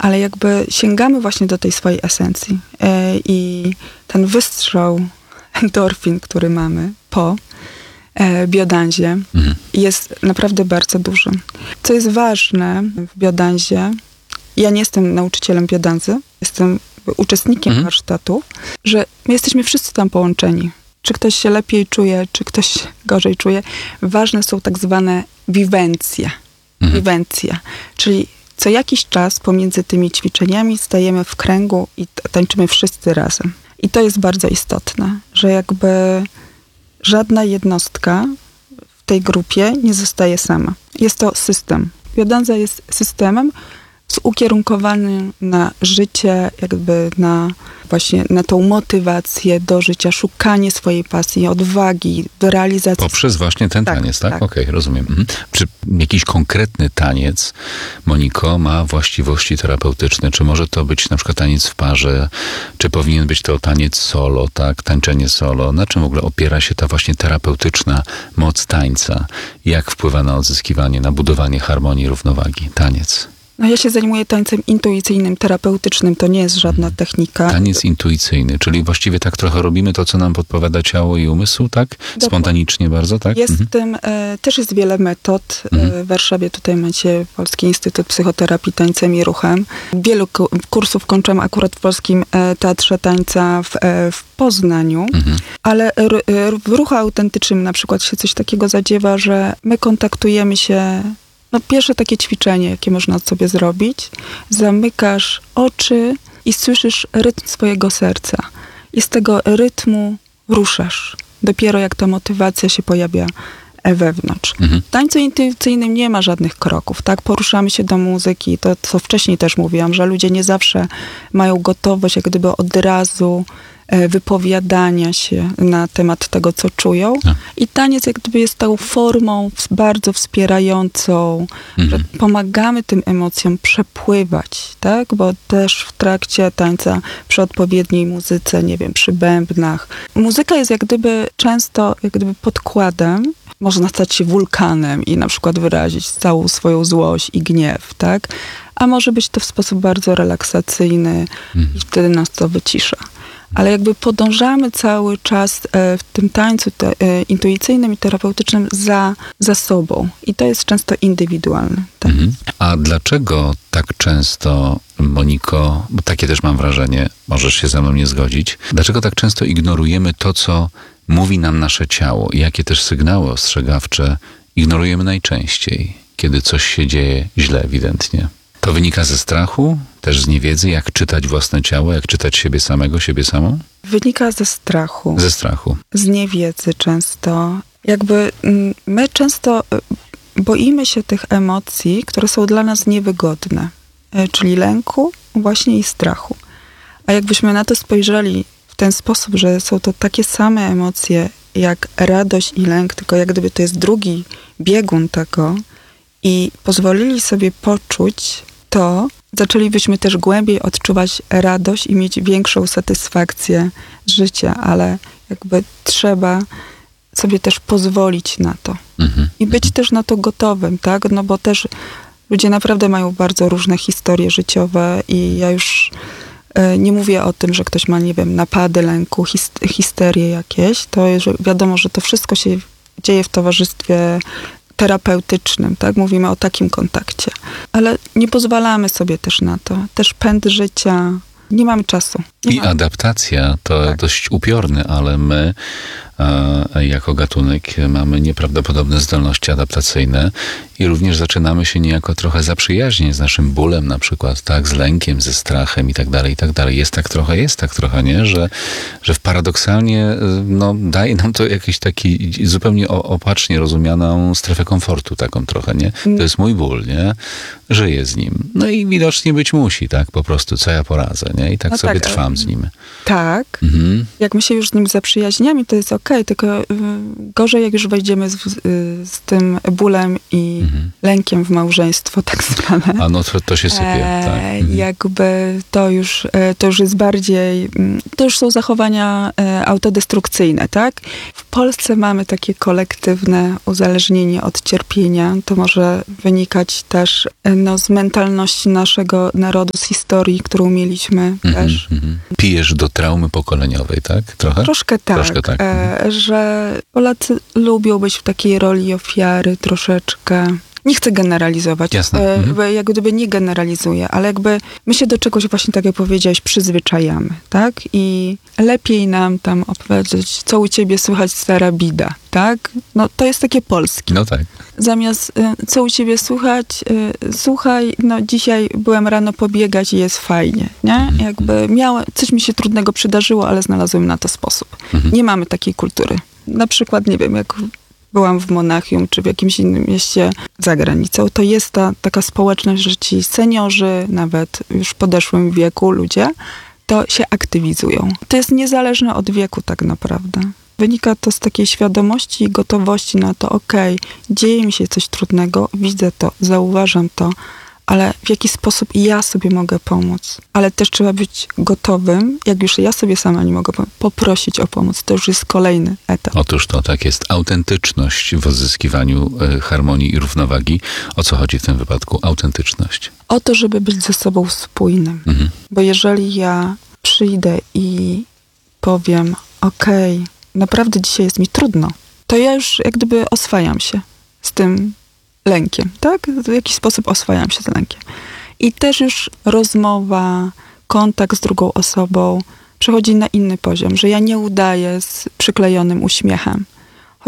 ale jakby sięgamy właśnie do tej swojej esencji. I ten wystrzał endorfin, który mamy po biodanzie, jest naprawdę bardzo duży. Co jest ważne w biodanzie, ja nie jestem nauczycielem biodanzy, jestem uczestnikiem warsztatów, że my jesteśmy wszyscy tam połączeni. Czy ktoś się lepiej czuje, czy ktoś się gorzej czuje. Ważne są tak zwane wiwencje. Wiwencja, czyli co jakiś czas pomiędzy tymi ćwiczeniami stajemy w kręgu i tańczymy wszyscy razem. I to jest bardzo istotne, że jakby żadna jednostka w tej grupie nie zostaje sama. Jest to system. Biodanza jest systemem ukierunkowanym na życie, jakby na właśnie na tą motywację do życia, szukanie swojej pasji, odwagi, do realizacji. Poprzez właśnie ten taniec, tak? Okej, rozumiem. Czy jakiś konkretny taniec, Moniko, ma właściwości terapeutyczne? Czy może to być na przykład taniec w parze? Czy powinien być to taniec solo, tak? Tańczenie solo? Na czym w ogóle opiera się ta właśnie terapeutyczna moc tańca? Jak wpływa na odzyskiwanie, na budowanie harmonii, równowagi? Taniec. No ja się zajmuję tańcem intuicyjnym, terapeutycznym. To nie jest żadna technika. Taniec intuicyjny, czyli właściwie tak trochę robimy to, co nam podpowiada ciało i umysł, tak? Spontanicznie bardzo, tak? Jest w tym, też jest wiele metod. W Warszawie tutaj macie Polski Instytut Psychoterapii Tańcem i Ruchem. Wielu kursów kończyłam akurat w Polskim Teatrze Tańca w Poznaniu, ale w ruchu autentycznym na przykład się coś takiego zadziewa, że my kontaktujemy się. No pierwsze takie ćwiczenie, jakie można sobie zrobić, zamykasz oczy i słyszysz rytm swojego serca. I z tego rytmu ruszasz. Dopiero jak ta motywacja się pojawia wewnątrz. W tańcu intuicyjnym nie ma żadnych kroków, tak? Poruszamy się do muzyki. To, co wcześniej też mówiłam, że ludzie nie zawsze mają gotowość, jak gdyby od razu wypowiadania się na temat tego, co czują. I taniec jak gdyby jest tą formą bardzo wspierającą, że pomagamy tym emocjom przepływać, tak? Bo też w trakcie tańca przy odpowiedniej muzyce, nie wiem, przy bębnach. Muzyka jest jak gdyby często jak gdyby podkładem. Można stać się wulkanem i na przykład wyrazić całą swoją złość i gniew, tak? A może być to w sposób bardzo relaksacyjny i wtedy nas to wycisza. Ale jakby podążamy cały czas w tym tańcu intuicyjnym i terapeutycznym za sobą. I to jest często indywidualne. Tak? A dlaczego tak często, Moniko, bo takie też mam wrażenie, możesz się ze mną nie zgodzić, dlaczego tak często ignorujemy to, co mówi nam nasze ciało i jakie też sygnały ostrzegawcze ignorujemy najczęściej, kiedy coś się dzieje źle ewidentnie? To wynika ze strachu, też z niewiedzy, jak czytać własne ciało, jak czytać siebie samego, siebie samą? Wynika ze strachu. Ze strachu. Z niewiedzy często. Jakby my często boimy się tych emocji, które są dla nas niewygodne. Czyli lęku właśnie i strachu. A jakbyśmy na to spojrzeli w ten sposób, że są to takie same emocje jak radość i lęk, tylko jak gdyby to jest drugi biegun tego i pozwolili sobie poczuć to, zaczęlibyśmy też głębiej odczuwać radość i mieć większą satysfakcję z życia, ale jakby trzeba sobie też pozwolić na to. I być też na to gotowym, tak? No bo też ludzie naprawdę mają bardzo różne historie życiowe i ja już nie mówię o tym, że ktoś ma, nie wiem, napady lęku, histerie jakieś. To jest, wiadomo, że to wszystko się dzieje w towarzystwie terapeutycznym, tak? Mówimy o takim kontakcie. Ale nie pozwalamy sobie też na to. Też pęd życia. Nie mamy czasu. Adaptacja to dość upiorny, ale my jako gatunek mamy nieprawdopodobne zdolności adaptacyjne i również zaczynamy się niejako trochę zaprzyjaźnić z naszym bólem na przykład, tak, z lękiem, ze strachem i tak dalej, i tak dalej. Jest tak trochę, nie? Że paradoksalnie daje nam to jakiś taki zupełnie opacznie rozumianą strefę komfortu taką trochę, nie? To jest mój ból, nie? Żyję z nim. No i widocznie być musi, tak? Po prostu, co ja poradzę, nie? I tak sobie trwam z nim. Tak. Jak my się już z nim zaprzyjaźniamy, to jest okej, okej, tylko gorzej jak już wejdziemy z tym bólem i lękiem w małżeństwo, tak zwane. A no to się sypie, tak. Jakby to już jest bardziej, to już są zachowania autodestrukcyjne, tak? W Polsce mamy takie kolektywne uzależnienie od cierpienia. To może wynikać też z mentalności naszego narodu, z historii, którą mieliśmy też. Pijesz do traumy pokoleniowej, tak? Trochę? Troszkę tak. Że Polacy lubią być w takiej roli ofiary troszeczkę. Nie chcę generalizować. Jasne. Jak gdyby nie generalizuję, ale jakby my się do czegoś właśnie, tak jak powiedziałeś, przyzwyczajamy, tak? I lepiej nam tam opowiedzieć, co u ciebie słychać, stara bida, tak? No to jest takie polskie. No tak. Zamiast co u ciebie słychać, słuchaj, no dzisiaj byłem rano pobiegać i jest fajnie, nie? Jakby coś mi się trudnego przydarzyło, ale znalazłem na to sposób. Nie mamy takiej kultury. Na przykład, nie wiem, jak byłam w Monachium, czy w jakimś innym mieście za granicą, to jest ta taka społeczność, że ci seniorzy, nawet już w podeszłym wieku ludzie, to się aktywizują. To jest niezależne od wieku tak naprawdę. Wynika to z takiej świadomości i gotowości na to, dzieje mi się coś trudnego, widzę to, zauważam to, ale w jaki sposób ja sobie mogę pomóc. Ale też trzeba być gotowym, jak już ja sobie sama nie mogę poprosić o pomoc. To już jest kolejny etap. Otóż to tak jest. Autentyczność w odzyskiwaniu harmonii i równowagi. O co chodzi w tym wypadku? Autentyczność. O to, żeby być ze sobą spójnym. Bo jeżeli ja przyjdę i powiem, naprawdę dzisiaj jest mi trudno, to ja już jak gdyby oswajam się z tym lękiem, tak? W jakiś sposób oswajam się z lękiem. I też już rozmowa, kontakt z drugą osobą przechodzi na inny poziom, że ja nie udaję z przyklejonym uśmiechem,